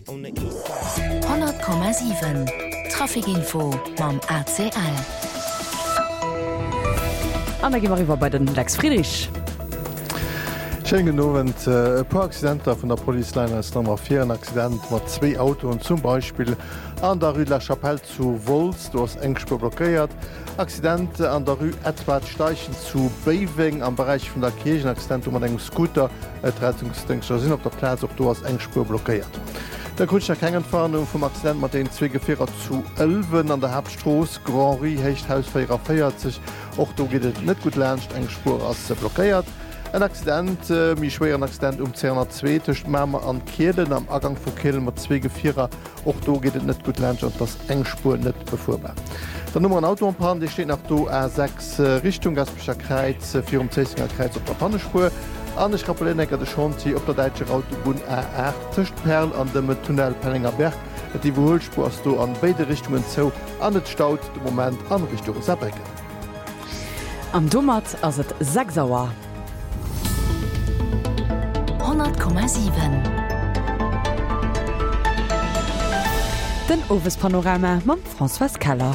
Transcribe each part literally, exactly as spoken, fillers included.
hundert Komma sieben Trafikinfo mam A C L. An der Gemariwer bei den Lex Friedrich. Schengenowen äh, paar Accidenter vun der Polizeline ist Nummer vier ein Accident mat zwei Autoen zum Beispiel an der Rue de la Chapelle zu Volz, du hast engspur blockiert. Accident an der Rue Edward Steichen zu Beving am Bereich vun der Kirchen Accident um an engem Scooter et Rettungsdenkster sinn op der Platz op du hast engspur blockiert. Der Kutscher Kengenfahndung vum Accident mat den zwe Gefährer zu Elwen an der Hauptstroß Grand Rue Hechthausfeier feiert sich och du geht net gut lerncht eng Spur as blockiert. Ein Accident äh, mi schweren Accident um zweihundertzwei tcht Mamer an Keden am Agang vu Kelen mat zwe Gefährer och do geht net gut lerncht und das engspur net befuhrbar. Der Nummer an Autobahn die steht nach do A sechs äh, Richtung Gaspischer Kreiz äh, vier um Zesinger Kreiz op der Pannespur. An ich Kapellennecker de Chanti op der Deitsche Autobahn A acht Tcht Perl an dem Tunnel Pellinger Berg, et die Wohlspur as du an beide Richtungen zo an net staut de Moment an Richtung Saarbrücken. Am Dommat ass et Sagsauer. hundert Komma sieben Den Owes Panorama mam François Keller.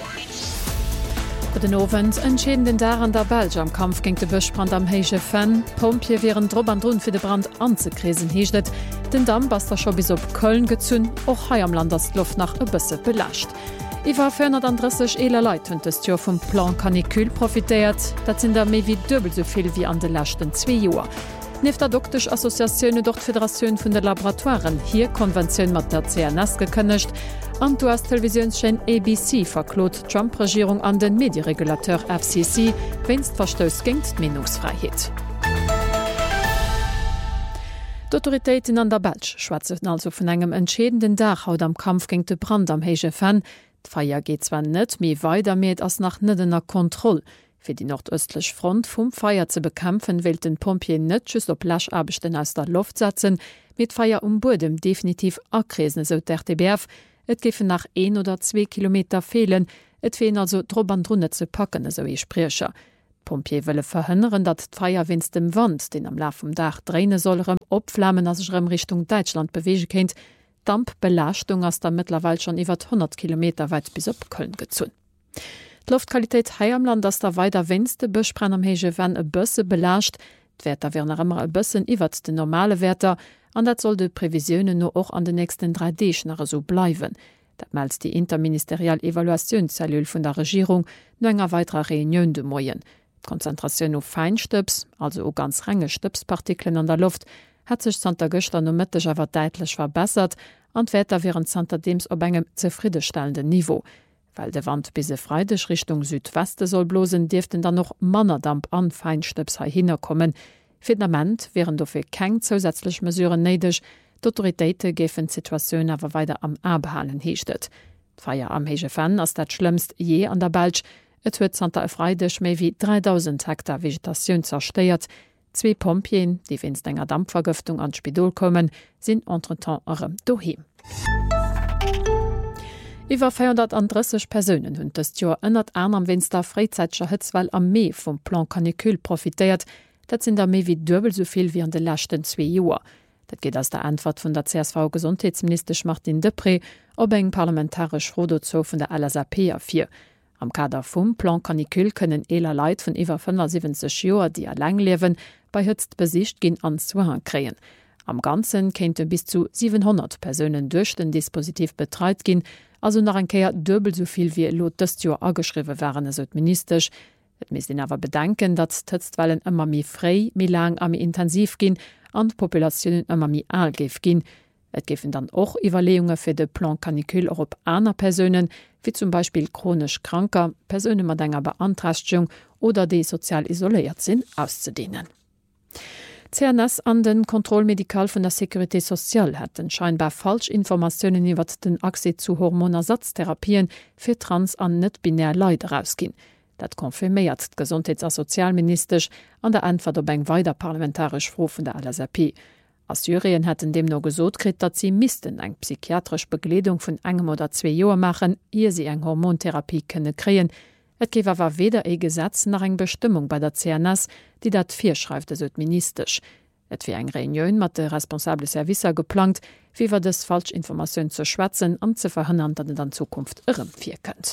Den Owen entschäden den Da an der Belge am Kampf gegen den Buschbrand am Heiche Fan. Pompier wären drüber und drun für den Brand anzukrisen hiechtet. Den Damm was da schon bis op Köln gezünn, auch hei am Land das Luft nach e bisse belascht. Iwer vierhundertdreißig eler Leiit hunn das Jahr vom Plan Canicule profitiert. Dat sind da méi wie doppelt so viel wie an de lachten zwei Joer. Nef der doktisch Assoziationune dort Föderation vun der Laboratoren hier Konvention mat der C N S gekënnecht. An du hast Televisionsschein A B C verklot Trump-Regierung an den Medienregulateur F C C, wennst verstößt gingt Meinungsfreiheit. D'Autoritéiten an der Belsch schwatzen also vun engem entschädenden Dach haut am Kampf gegen de Brand am Heiche Fan. D'Feier geht zwar net méi weiter met ass nach nëdener Kontroll. Für die nordöstliche Front vum Feier zu bekämpfen, will den Pompier net just op Lascharbechten aus der Luft setzen, mit Feier um Bodem definitiv akresen, so der D B F. Et giffen nach ein oder zwei Kilometer fehlen, et fehlen also drüber und drunter zu packen, so wie Sprecher. Pompier will verhindern, dat d'Feier winst dem Wand, den am Lauf vom Dach drehen soll, opflammen, as sich Richtung Deutschland bewegen kennt. Dampfbelastung aus der mittlerweile schon über hundert Kilometer weit bis op Köln gezun. Die Luftqualität hei am Land, dass der weiter winste Buschbrand am Heiche Fan e bësse belascht. D'Werter wären noch immer e bëssen iwwer de normale Werter, an dat soll de Prävisionen nur auch an den nächsten drei D-Schnarre so bleiben. Dat meldt die interministerial Evaluationszellule vun der Regierung no enger weiterer Reunion de Moien. Konzentration auf Feinstöps, also o ganz renge Stöpspartikeln an der Luft, hat sich Santa Göster no Mittech awer deitlich verbessert, an d'Werter wären Santa Deems op engem zufriedenstellenden Niveau. Weil de Wand bise freidech Richtung Südweste soll blosen, dürften dann noch Mannerdamp an Feinstöps ha hinkommen. Fundament wären dofir keng zusätzlich mesureure neidech, d'Autoritéite gefen Situationun awer weiter am Abhalen heechtet. D'Feier am Heiche Fan ass dat schlimmst je an der Belsch. Et huet Santa Freidech méi wie dreitausend Hektar Vegetation zersteiert. Zwei Pompien, die winst enger Dampfvergiftung an Spidol kommen, sind entretemps arem doheem. Iwer vierhundertdreißig Personen hunn das Jahr ënnert an am Winster Freizeitscher Hitzwell am Mee vom Plan Canicule profitiert. Dat sind da méi wie doppelt soviel wie an de lachten zwei Joer. Dat geht aus der Antwort vun der C S V-Gesundheitsminister Martin Depré op eng parlamentarisch Rodozo vun der L S A P afir. Am Kader vum Plan Canicule können eler Leiit vun iwwer fünfundsiebzig Joer, die erläng lewen, bei hëtzt besicht ginn an Zuhang kreen. Am Ganzen kennte bis zu siebenhundert Personen durch den Dispositiv betreit ginn, also nach enkeier doppelt soviel wie lot dëst Joer ageschriwe waren es ministerisch. Et mis den awer bedenken, dat d'Tëtztwellen ëmmer mi frei, mi lang a mi intensiv ginn, an d'Populationun ëmmer mi all geef ginn. Et gefen dann och Iwerleungen fir de Plan Canicule op aner Personen, wie zum Beispiel chronisch Kranker, Personen mat enger Beantragung oder déi sozial isoléiert sinn auszudehnen. C N S an den Kontrollmedikal vun der Sécurité Sociale hat scheinbar falsch Informationen iwwer den Accès zu Hormonersatztherapien fir trans an net-binär Leid rausginn. Dat konfirméiert d'Gesundheits- an der Antwort op eng weiter parlamentarisch Fro vun der L S A P. Assyrien hätten dem no gesot krit, dat sie missten eng psychiatrisch Bekleedung vun engem oder zwei Joer machen, ehe sie eng Hormontherapie kënne kreen. Et gewer war weder e Gesetz nach eng Bestimmung bei der C N S, die dat virschreift es ministerisch. Et wie eng Reunioun mat de responsable Servicer geplant, wiewer des Falschinformaoun ze schwätzen an ze verhënnern, dat et an Zukunft ërem fir kënnt.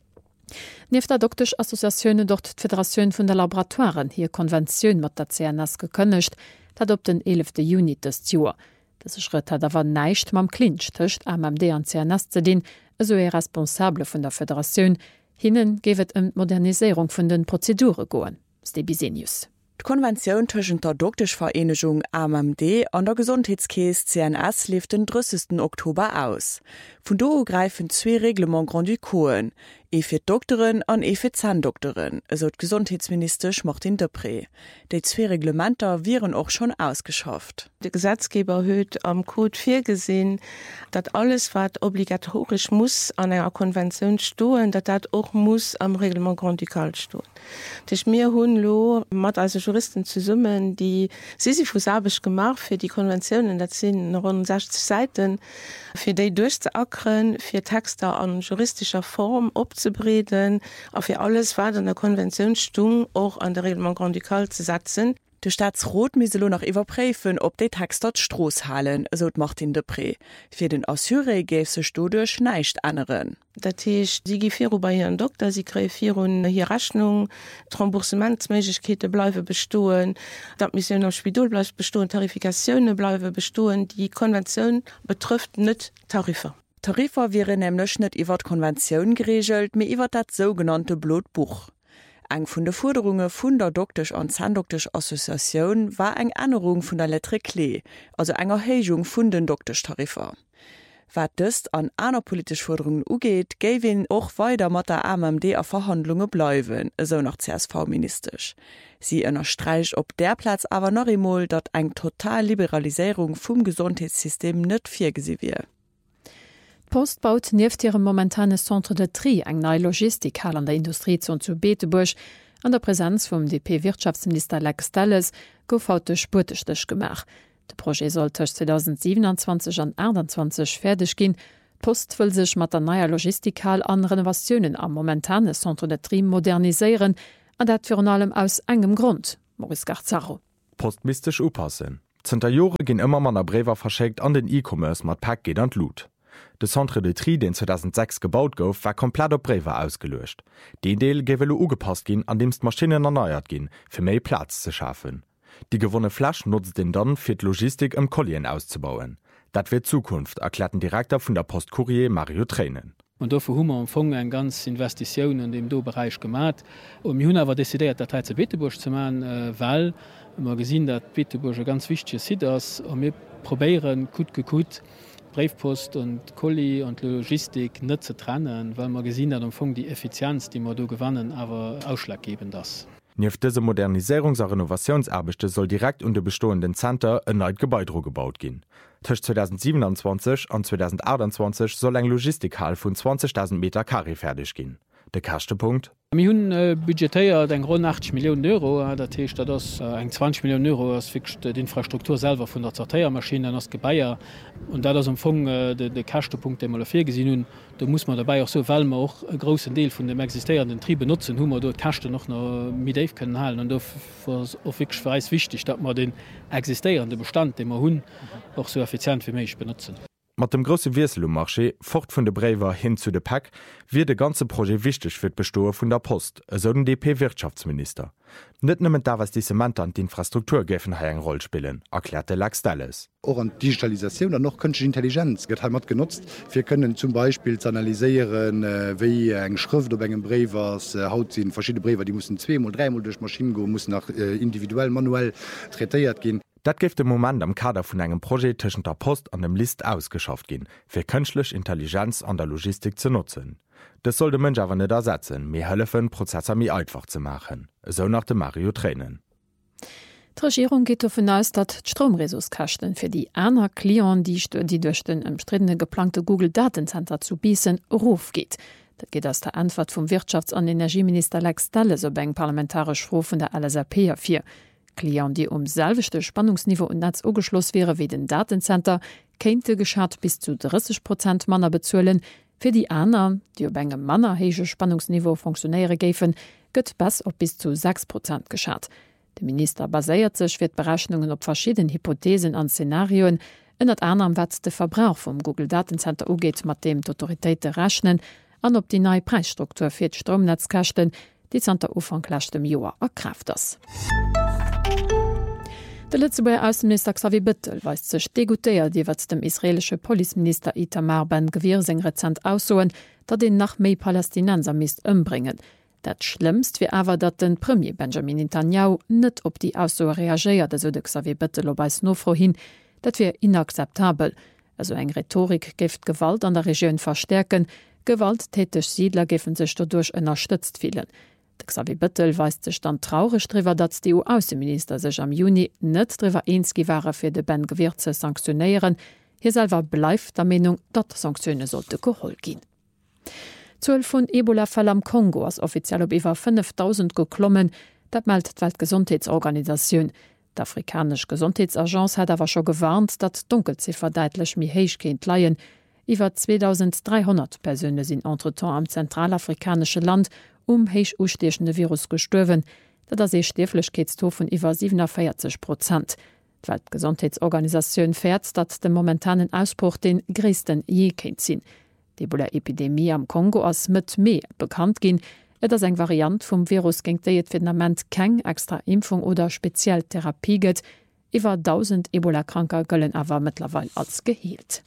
Neef der Doktorsch Assoziioune dort d'Föderatiun vun der Laboratoren hier Konventionioun mat der C N S gekënnecht, dat op den elften Juni des Joer. Dese Schritt hat awer neicht mam Klinsch tëcht am M D an C N S ze dien, eso e responsable vun der Föderatioun, hinnen gewet em Modernisierung vun den Prozedure goen. Stebisenius. Die Konvention zwischen der Doktorvereinigung A M M D an der Gesundheitskäse C N S lief den dreißigsten Oktober aus. Von do greifen zwei Reglement Grand du Cohen, e für Doktoren an e für Zahndoktoren, also die Gesundheitsminister Martin Depré. Die zwei Reglementer wären auch schon ausgeschafft. Der Gesetzgeber hat am Code vier gesehen, dass alles, was obligatorisch muss an einer Konvention stehen, dass das auch muss am Reglement Grand du Cal stehen. Das ist mir hunlo mit also Juristen zusammen, die Sisyphus-Arbeit gemacht für die Konventionen, das sind rund sechzig Seiten, für die durchzuackern, für Texte an juristischer Form abzubreden, auch für alles, was in der Konvention steht, auch an der Reglement Grand du Cal zu setzen. Der Staatsrat müsse noch überprüfen, ob die Texte dort Stroß halten, so Martin Depré. Für den Assuré gäbe es dadurch nicht anderen. Das heißt, sie geben bei ihren Doktor, sie kriegen hier Rechnung, Remboursementsmöglichkeiten bleiben bestehen, die Mission am Spital bleibt bestehen, Tarifikationen bleiben bestehen. Die Konvention betrifft nicht Tarife. Tarife wären nämlich nicht über die Konvention geregelt, sondern über das sogenannte Blutbuch. Eng vun de Forderungen vun der Doktorsch an Zahndoktorsch Assoziatioun war eng Ännerung vun der Lettre Klee, also eng Erhéigung vun den Doktorchtarifer. Wat dëst an aner politisch Forderungen ugeet, géiwin och weiter mat der A M M D a Verhandlunge bleiwen, eso nach C S V-ministerisch. Sie ënnerstreich op der Platz awer noch emol, dat eng Totalliberalisierung vum Gesundheitssystem net virgesi wie. Post baut nieft ihrem momentane Centre de Tri eng neue Logistikhall an der Industriezone zu Beetebusch an der Präsenz vom D P-Wirtschaftsminister Lex Dalles gouf haut spurtechtech gemach. De Projekt soll zwischen zweitausendsiebenundzwanzig und einundzwanzig fertig gehen. Post will sich mit der neuer Logistikhall an Renovationen am momentane Centre de Tri modernisieren, an dat für allem aus engem Grund. Maurice Garzaro. Post mystisch upassen. Zter Jore gin immer man der Brewer verschickt an den E-Commerce mat Pack geht an Lut. De Centre de Tri, den zweitausendsechs gebaut gouf, war komplett op Brewer ausgelöscht. Den Deel gewelle ugepasst gin, an demst Maschinen erneuert gin, fir méi Platz zu schaffen. Die gewonne Flasch nutzt den dann fir d Logistik im Kollien auszubauen. Dat wird Zukunft, erklärten Direktor vun der Postcourier Mario Tränen. Und dafür haben wir empfangen eine ganze Investition in dem Bereich gemacht. Und wir haben aber dezidiert, das zu Beetebusch zu machen, weil wir gesehen haben, dass Beetebusch ein ganz wichtiges Sitz ist. Und wir probieren, gut gekut, Briefpost und Kolli und Logistik nicht zu trennen, weil wir gesehen haben, empfangen die Effizienz, die wir da gewinnen, aber ausschlaggebend ist. Neben diese Modernisierungs- und Renovationsarbeiten soll direkt unter bestehenden Center ein neues Gebäude gebaut gehen. Zwischen zweitausendsiebenundzwanzig und zweitausendachtundzwanzig soll ein Logistikhall von zwanzigtausend Meter Carré fertig gehen. Der Kostenpunkt? Wir haben äh, budgetiert eng rund achtzig Millionen Euro. Das heißt, dass äh, eng zwanzig Millionen Euro ist die Infrastruktur selber von der Sortiermaschine aus Gebäier. Und da das umfang äh, der de Kostenpunkt, den wir dafür gesehen haben, da muss man dabei auch so, weil wir auch einen großen Teil von dem existierenden Trieb benutzen, haben wir dort Kosten noch, noch mit auf können halten. Und dafür ist auch wirklich für uns wichtig, dass wir den existierenden Bestand, den wir haben, auch so effizient wie möglich benutzen. Mit dem grossen Wirsel um Marché, fort von der Brewer hin zu der Pack, wird das ganze Projekt wichtig für die Besteuerung von der Post, so den D P-Wirtschaftsminister. Nicht nur da, was die Cement und die Infrastruktur geben, eine Rolle spielen, erklärte Lex Dalles. Auch an Digitalisation und noch künstliche Intelligenz wird halt genutzt. Wir können zum Beispiel analysieren, wie eine Schrift oder ein Brief was haut sind verschiedene Briefe, die müssen zweimal, dreimal durch Maschinen gehen, müssen nach individuell, manuell trätiert gehen. Dat gift im Moment am Kader vun engem Projekt tschen der Post an dem List ausgeschafft gin, fir kënschlech Intelligenz an der Logistik ze nutzen. Das soll de Mënsch awer net ersetzen, mé hëllefen Prozesser mi einfach ze machen. So nach dem Mario Tränen. Die Regierung geht davon aus, dass die Stromressourcen für die Äner Klienten, die, die durch den umstrittenen geplante Google-Datencenter zu bieten, Ruf geht. Das geht aus der Antwort vom Wirtschafts- und Energieminister Lex Dalles auf eine parlamentarische Frage von der L S A P vier. Klienten, die um selbechte Spannungsniveau und Netz angeschlossen wären wie den Datencenter, könnte geschat bis zu dreißig Prozent Manner bezahlen. Für die anderen, die auf einem mannerheigen Spannungsniveau funktionieren geben, geht das auf bis zu sechs Prozent geschat. De Minister baséiert sech fir Berechnungen op verschieden Hypothesen an Szenarioen, ënnert anderem wat de Verbrauch vum Google Datencenter ugeet mat dem d'Autoritéite rechnen, an op die neii Preisstruktur fir d Stromnetzkächten, die Zter ufanglächtem Joer erkräft ass. De Lützeburger Außenminister Xavier Bettel weist sech degutéiert, iwwer dem israelsche Polizeminister Itamar Ben-Gvir seg Rezent aussoen, dat den nach méi Palästinenser mist ëmbringen. Dat schlimmst wie awer dat den Premier Benjamin Netanyahu net op die Aussoe reageiert, eso de Xavier Bettel obeis nofro hin, dat fir inakzeptabel. Also eng Rhetorik gift Gewalt an der Region verstärken, gewalttätig Siedler giffen sech dodurch ënnerstützt fielen. De Xavier Bettel weist sech dann traurig drüber, dat die E U-Außenminister sech am Juni net drüber einski waren fir de Ben-Gvir ze sanktionieren. Hier selber bleif der Meinung, dat Sanktionen sollte gehol gin. zwölf vun Ebola-Fall am Kongo ass offiziell op iwwer fünftausend geklommen, dat meldt d Weltgesundheitsorganisationun. D'Afrikanesch Gesundheitsagenz hat awer schon gewarnt, dat Dunkelziffer deitlech mi héich géint leiien. Iwer zweitausenddreihundert Persönne sinn entretemps am zentralafrikanesche Land um héich ustechende Virus gestuerwen, dat ass e Stierflechkeetssto vun iwwer siebenundvierzig Prozent. D' Weltgesundheitsorganisationun fährt, dat dem momentanen Ausbruch den gréessten je kenint sinn. D'Ebola-Epidemie am Kongo ass mit mé bekannt ginn, et ass eng Variant vum Virus géint déi et Finament keng extra Impfung oder speziell Therapie gëtt, iwwer tausend Ebola-Kranker gëllen awer mittlerweile als geheelt.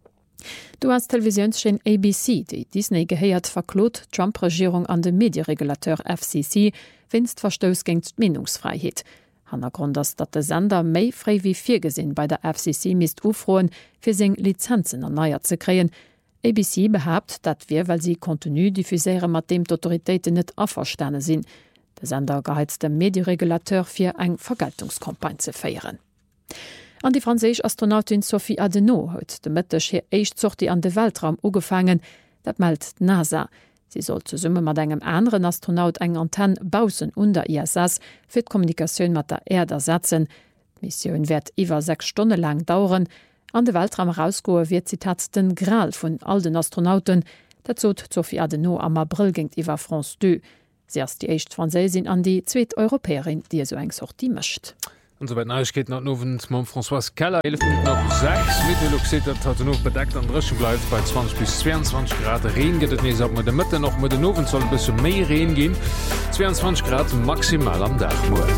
Du hast Televisionsschein A B C, déi Disney gehéiert verklot Trump-Regierung an de Medienregulateur F C C winst verstöus géint d'Menungsfreiheet. Hannergrund ass dat de Sender méi frei wie vir gesinn bei der F C C mist ufroen fir seg Lizenzen erneiert ze kreien. A B C behabt, dat wir, weil sie Kontinu diffuséiere mat dem d'Autoritéiten net affersterne sinn. De Sender geheizt dem Medienregulateur fir eng Vergeltungskampagne ze féieren. An die franzésch Astronautin Sophie Adenau huet de Mëttech hir éicht Sorti an de Weltraum ugefangen, dat meldt NASA. Sie soll ze summe mat engem anderen Astronaut eng Antenn bausen unter I S S fir d'Kommunikationun mat der Erde ersetzen. Missionioun werd iwwer sechs Stunden lang dauern. An de Weltraum rausgoe wird Zitat den Gral vun all den Astronauten, dat zot Sophie Adenau am April géint iwwer France deux. Sie ass die éicht Franzésin an die zweet Europäerin, die so eng Sorti mëcht. Und so weit geht nach Nowen Mam François Keller elf Minuten nach sechs Mittelloxid hat noch bedeckt an Rëschen bleibt bei zwanzig bis zweiundzwanzig Grad Regen geht nie ab mit der Mitte noch mit den Nowen soll ein bisschen mehr Regen gehen zweiundzwanzig Grad maximal am Dach hundert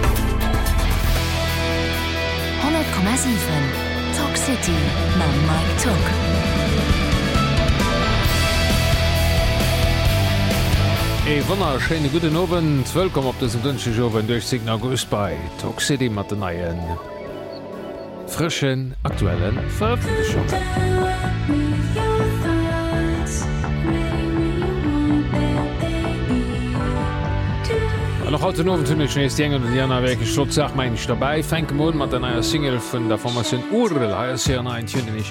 Komma sieben Talk City ma Mike Talk. E Wonner schene gute Nowen zwölkom op des dënsche Jowen duch sieben August bei Talk City mat den neien frischen aktuellen Veröffentlichung. Noch heute Nowen hunnech engen Janer wke Schlotzach meinch dabei. Fenke Mo mat den eier Single vun der Formation Urel haier se en Tünne ich